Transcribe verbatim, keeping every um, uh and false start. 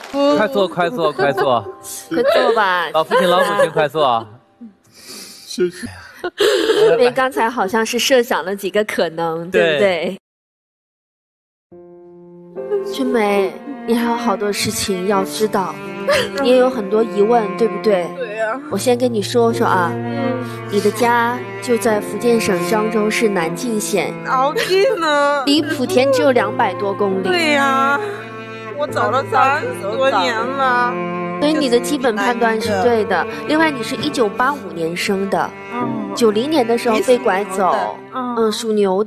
快坐，快坐，快坐， 快坐吧。 老父亲、老母亲，快坐。 谢谢。 因为刚才好像是设想了几个可能，对不对？春梅，你还有好多事情要知道，你也有很多疑问，对不对？ 对呀、啊。 我先跟你说说啊， 嗯， 你的家就在福建省漳州市南靖县， 好近呢， 离莆田只有两百多公里。 对呀、啊，我找了三十多年了。 所以你的基本判断是对的。另外，你是一九八五年生的，九零年的时候被拐走，嗯，属牛的。